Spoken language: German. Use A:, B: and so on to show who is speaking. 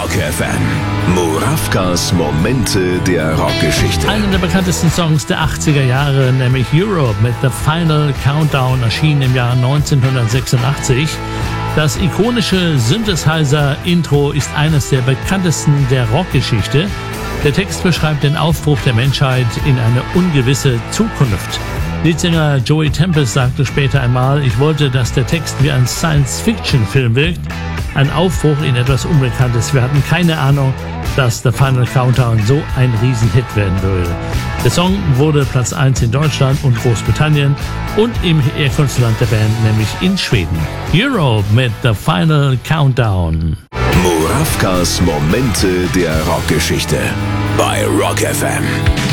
A: Rock FM. Murawkas Momente der Rockgeschichte.
B: Einer der bekanntesten Songs der 80er Jahre, nämlich Europe mit The Final Countdown, erschien im Jahr 1986. Das ikonische Synthesizer-Intro ist eines der bekanntesten der Rockgeschichte. Der Text beschreibt den Aufbruch der Menschheit in eine ungewisse Zukunft. Leadsänger Joey Tempest sagte später einmal: Ich wollte, dass der Text wie ein Science-Fiction-Film wirkt. Ein Aufbruch in etwas Unbekanntes. Wir hatten keine Ahnung, dass The Final Countdown so ein Riesenhit werden würde. Der Song wurde Platz 1 in Deutschland und Großbritannien und im Herkunftsland der Band, nämlich in Schweden. Europe mit The Final Countdown.
A: Murawkas Momente der Rockgeschichte bei Rock FM.